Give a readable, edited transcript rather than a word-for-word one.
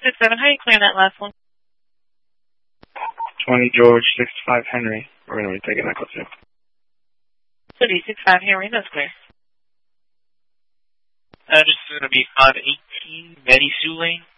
167, how are you clearing that last one? 20 George, 65 Henry. We're going to be taking Echo 2. 65 Henry, that's clear. This is going to be 518 Betty Sue Lane.